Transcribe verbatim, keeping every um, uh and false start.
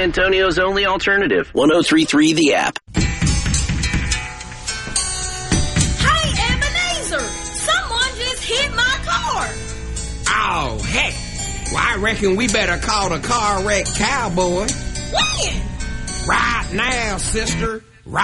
Antonio's only alternative. one oh three point three The App. Hey, Ebenezer! Someone just hit my car! Oh, heck. Well, I reckon we better call the car wreck cowboy. When? Right now, sister.